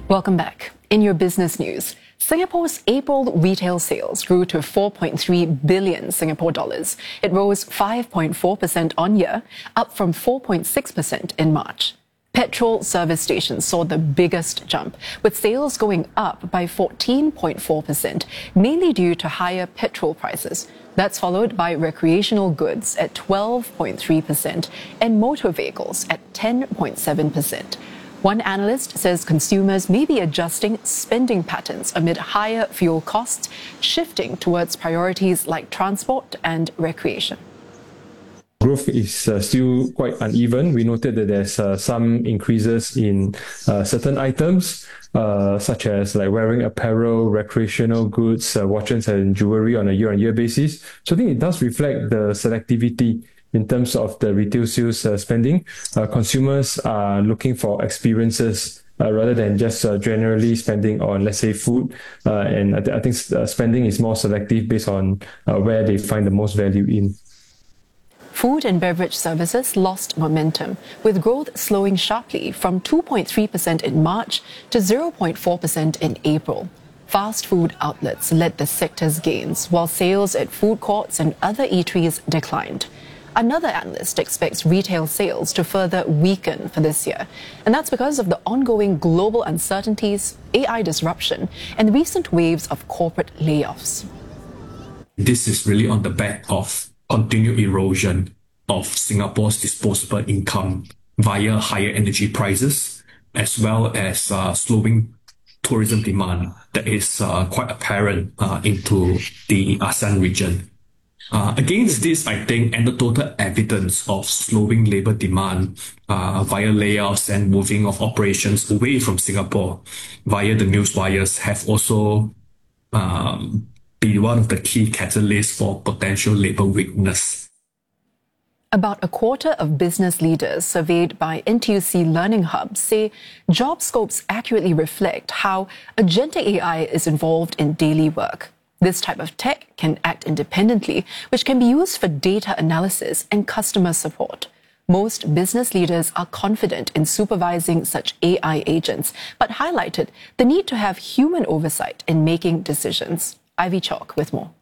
Welcome back. In your business news, Singapore's April retail sales grew to 4.3 billion Singapore dollars. It rose 5.4% on year, up from 4.6% in March. Petrol service stations saw the biggest jump, with sales going up by 14.4%, mainly due to higher petrol prices. That's followed by recreational goods at 12.3% and motor vehicles at 10.7%. One analyst says consumers may be adjusting spending patterns amid higher fuel costs, shifting towards priorities like transport and recreation. Growth is still quite uneven. We noted that there's some increases in certain items, such as like wearing apparel, recreational goods, watches and jewelry on a year-on-year basis. So I think it does reflect the selectivity in terms of the retail sales spending. Consumers are looking for experiences rather than just generally spending on, let's say, food. And I think spending is more selective based on where they find the most value in. Food and beverage services lost momentum, with growth slowing sharply from 2.3% in March to 0.4% in April. Fast food outlets led the sector's gains, while sales at food courts and other eateries declined. Another analyst expects retail sales to further weaken for this year, and that's because of the ongoing global uncertainties, AI disruption, and recent waves of corporate layoffs. This is really on the back of continued erosion of Singapore's disposable income via higher energy prices, as well as slowing tourism demand that is quite apparent into the ASEAN region. Against this, I think anecdotal evidence of slowing labour demand via layoffs and moving of operations away from Singapore via the news wires have also been one of the key catalysts for potential labour weakness. About a quarter of business leaders surveyed by NTUC Learning Hub say job scopes accurately reflect how agentic AI is involved in daily work. This type of tech can act independently, which can be used for data analysis and customer support. Most business leaders are confident in supervising such AI agents, but highlighted the need to have human oversight in making decisions. Ivy Chalk with more.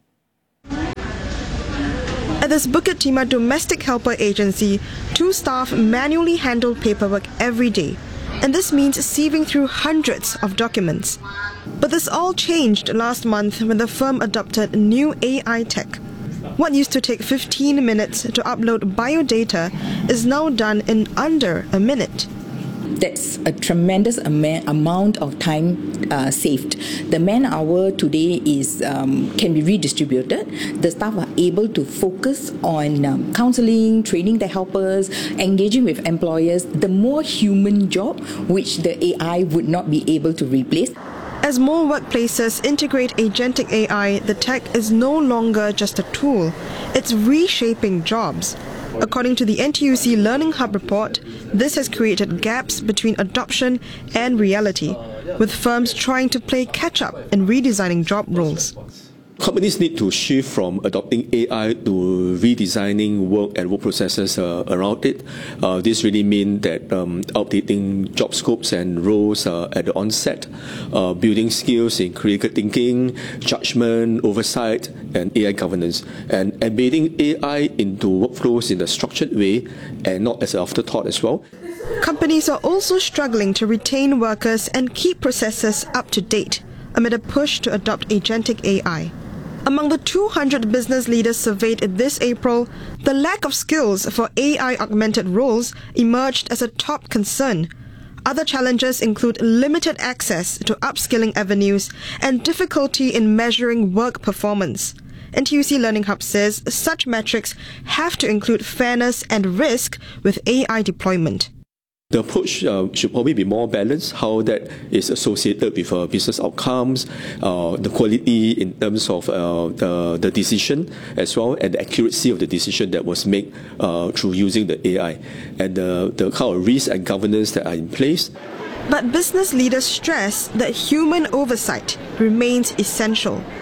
At this Bukit Timah domestic helper agency, 2 staff manually handle paperwork every day, and this means sieving through hundreds of documents. But this all changed last month when the firm adopted new AI tech. What used to take 15 minutes to upload biodata is now done in under a minute. That's a tremendous amount of time saved. The man hour today can be redistributed. The staff are able to focus on counseling, training the helpers, engaging with employers, the more human job which the AI would not be able to replace. As more workplaces integrate agentic AI, the tech is no longer just a tool. It's reshaping jobs. According to the NTUC Learning Hub report, this has created gaps between adoption and reality, with firms trying to play catch-up in redesigning job roles. Companies need to shift from adopting AI to redesigning work and work processes around it. This really means that updating job scopes and roles at the onset, building skills in critical thinking, judgment, oversight, and AI governance, and embedding AI into workflows in a structured way and not as an afterthought as well. Companies are also struggling to retain workers and keep processes up to date amid a push to adopt agentic AI. Among the 200 business leaders surveyed this April, the lack of skills for AI-augmented roles emerged as a top concern. Other challenges include limited access to upskilling avenues and difficulty in measuring work performance. NTUC Learning Hub says such metrics have to include fairness and risk with AI deployment. The approach should probably be more balanced, how that is associated with business outcomes, the quality in terms of the decision as well, and the accuracy of the decision that was made through using the AI, and the kind of risk and governance that are in place. But business leaders stress that human oversight remains essential.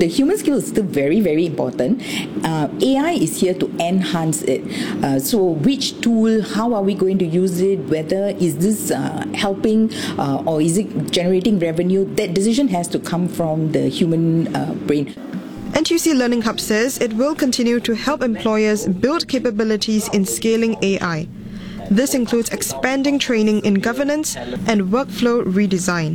The human skill is still very, very important. AI is here to enhance it. So which tool, how are we going to use it, whether is this helping or is it generating revenue, that decision has to come from the human brain. NTUC Learning Hub says it will continue to help employers build capabilities in scaling AI. This includes expanding training in governance and workflow redesign.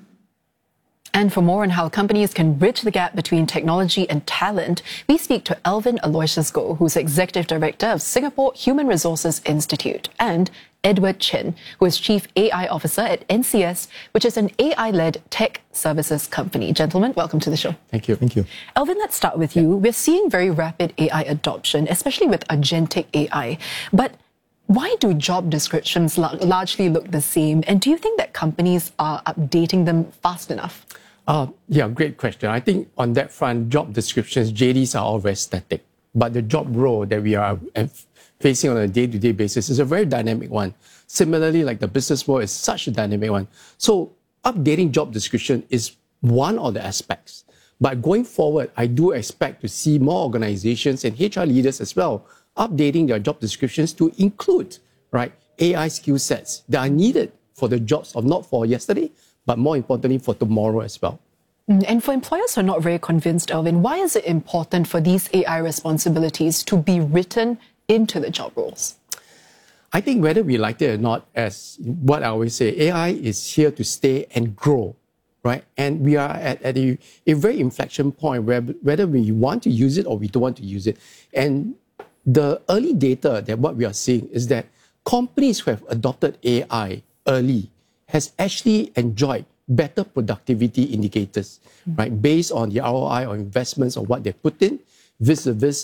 And for more on how companies can bridge the gap between technology and talent, we speak to Alvin Aloysius Goh, who's Executive Director of Singapore Human Resources Institute, and Edward Chin, who is Chief AI Officer at NCS, which is an AI-led tech services company. Gentlemen, welcome to the show. Thank you. Thank you. Alvin, let's start with you. We're seeing very rapid AI adoption, especially with agentic AI. But why do job descriptions largely look the same? And do you think that companies are updating them fast enough? Yeah, great question. I think on that front, job descriptions, JDs are all very static. But the job role that we are facing on a day-to-day basis is a very dynamic one. Similarly, like the business world is such a dynamic one. So updating job description is one of the aspects. But going forward, I do expect to see more organizations and HR leaders as well updating their job descriptions to include, right, AI skill sets that are needed for the jobs of not for yesterday, but more importantly for tomorrow as well. And for employers who are not very convinced, Alvin, why is it important for these AI responsibilities to be written into the job roles? I think whether we like it or not, as what I always say, AI is here to stay and grow, right? And we are at a very inflection point where whether we want to use it or we don't want to use it. And the early data that what we are seeing is that companies who have adopted AI early has actually enjoyed better productivity indicators, right? Based on the ROI or investments or what they put in, vis-a-vis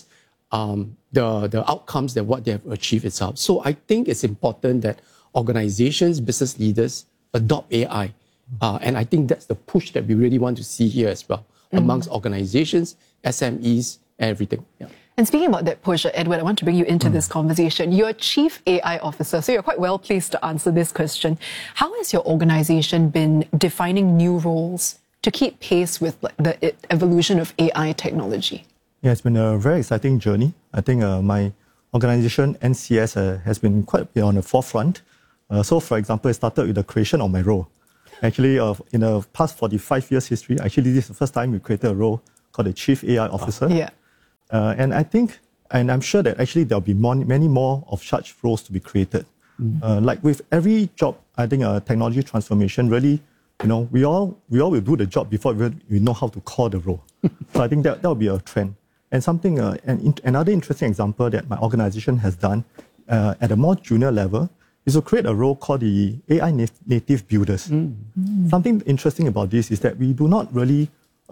the outcomes that what they have achieved itself. So I think it's important that organizations, business leaders adopt AI. And I think that's the push that we really want to see here as well, amongst organizations, SMEs, everything. Yeah. And speaking about that push, Edward, I want to bring you into this conversation. You're Chief AI Officer, so you're quite well placed to answer this question. How has your organization been defining new roles to keep pace with the evolution of AI technology? Yeah, it's been a very exciting journey. I think my organization, NCS, has been quite a bit on the forefront. So, for example, it started with the creation of my role. Actually, in the past 45 years history, actually, this is the first time we created a role called the Chief AI Officer. Yeah. And I think, and I'm sure that actually there'll be many more of such roles to be created. Like with every job, I think technology transformation really, we all will do the job before we know how to call the role. So I think that will be a trend. And something, another interesting example that my organization has done at a more junior level is to create a role called the AI native builders. Something interesting about this is that we do not really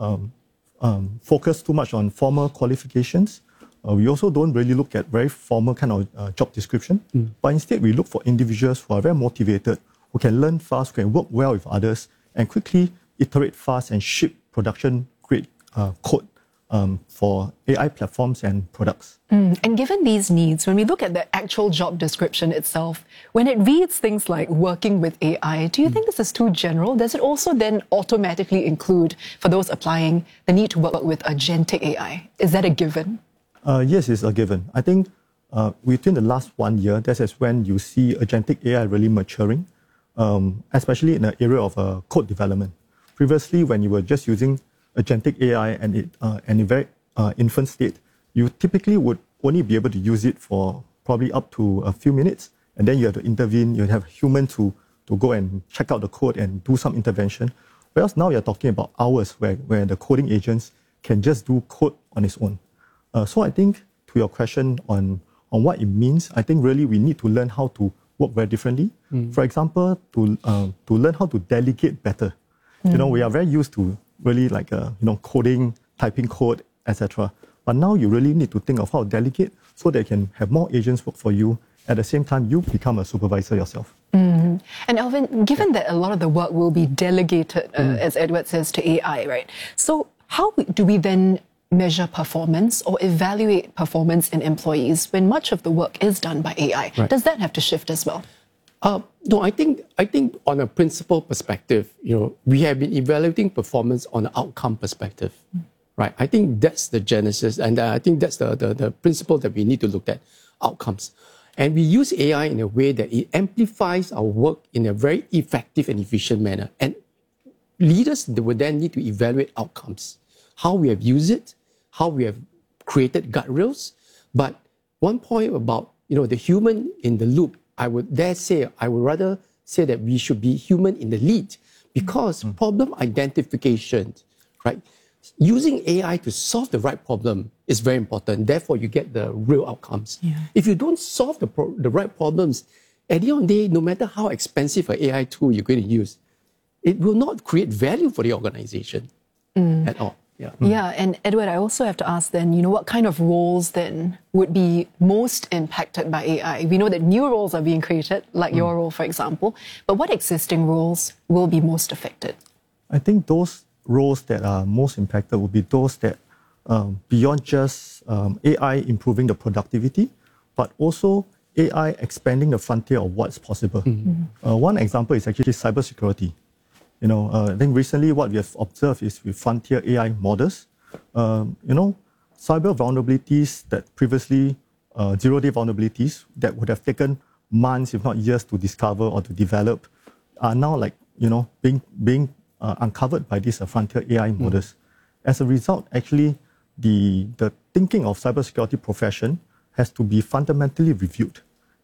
focus too much on formal qualifications. We also don't really look at very formal kind of job description, but instead we look for individuals who are very motivated, who can learn fast, who can work well with others, and quickly iterate fast and ship production-grade code for AI platforms and products. And given these needs, when we look at the actual job description itself, when it reads things like working with AI, do you think this is too general? Does it also then automatically include, for those applying, the need to work with agentic AI? Is that a given? Yes, it's a given. I think within the last 1 year, that is when you see agentic AI really maturing, especially in the area of code development. Previously, when you were just using agentic AI and in very infant state, you typically would only be able to use it for probably up to a few minutes, and then you have to intervene, you have human to go and check out the code and do some intervention. Whereas now you're talking about hours where the coding agents can just do code on its own. So I think to your question on what it means, I think really we need to learn how to work very differently. For example, to learn how to delegate better. We are very used to really like coding, typing code, etc. But now you really need to think of how to delegate so that you can have more agents work for you. At the same time, you become a supervisor yourself. And Alvin, given that a lot of the work will be delegated, as Edward says, to AI, right? So how do we then measure performance or evaluate performance in employees when much of the work is done by AI? Right. Does that have to shift as well? No, I think on a principle perspective, we have been evaluating performance on an outcome perspective, right? I think that's the genesis, and I think that's the principle that we need to look at, outcomes. And we use AI in a way that it amplifies our work in a very effective and efficient manner. And leaders will then need to evaluate outcomes, how we have used it, how we have created guardrails. But one point about the human in the loop, I would rather say that we should be human in the lead, because problem identification, right? Using AI to solve the right problem is very important. Therefore, you get the real outcomes. Yeah. If you don't solve the right problems, at the end of the day, no matter how expensive an AI tool you're going to use, it will not create value for the organization at all. Yeah. Yeah, and Edward, I also have to ask then, what kind of roles then would be most impacted by AI? We know that new roles are being created, like your role, for example, but what existing roles will be most affected? I think those roles that are most impacted will be those that beyond just AI improving the productivity, but also AI expanding the frontier of what's possible. One example is actually cybersecurity. I think recently what we have observed is with frontier AI models, cyber vulnerabilities that previously, zero-day vulnerabilities that would have taken months, if not years, to discover or to develop, are now being uncovered by these frontier AI models. As a result, actually, the thinking of cybersecurity profession has to be fundamentally reviewed.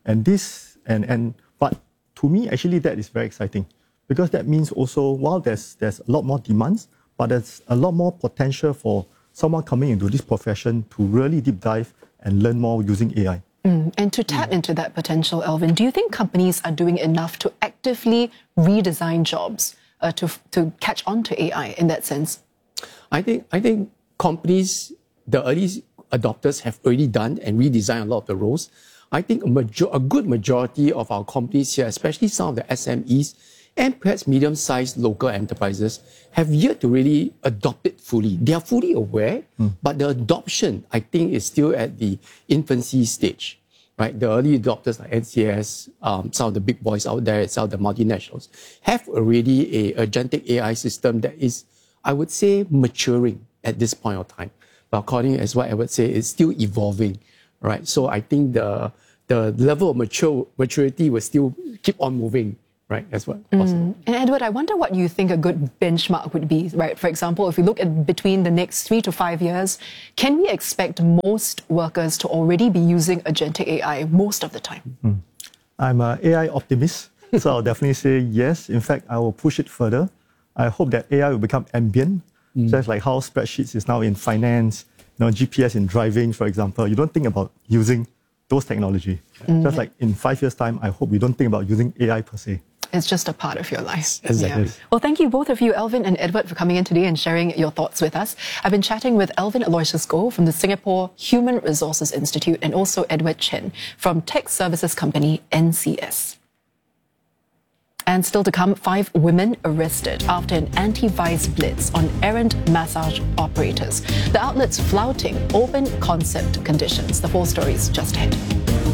But to me, actually, that is very exciting, because that means also, while there's a lot more demands, but there's a lot more potential for someone coming into this profession to really deep dive and learn more using AI. And to tap into that potential, Elvin, do you think companies are doing enough to actively redesign jobs to catch on to AI in that sense? I think companies, the early adopters, have already done and redesigned a lot of the roles. I think a good majority of our companies here, especially some of the SMEs and perhaps medium-sized local enterprises, have yet to really adopt it fully. They are fully aware, but the adoption, I think, is still at the infancy stage. Right? The early adopters like NCS, some of the big boys out there, some of the multinationals, have already a agentic AI system that is, I would say, maturing at this point of time. But according as what I would say, it's still evolving, right? So I think the level of maturity will still keep on moving, right? That's what possible. And Edward, I wonder what you think a good benchmark would be, right? For example, if we look at between the next 3 to 5 years, can we expect most workers to already be using agentic AI most of the time? I'm an AI optimist, so I'll definitely say yes. In fact, I will push it further. I hope that AI will become ambient, just like how spreadsheets is now in finance, GPS in driving, for example. You don't think about using those technology. Just like in 5 years' time, I hope we don't think about using AI per se. It's just a part of your life. Exactly. Yeah. Well, thank you both of you, Elvin and Edward, for coming in today and sharing your thoughts with us. I've been chatting with Elvin Aloysius Goh from the Singapore Human Resources Institute and also Edward Chen from tech services company NCS. And still to come, 5 women arrested after an anti-vice blitz on errant massage operators. The outlets flouting open concept conditions. The full stories just ahead.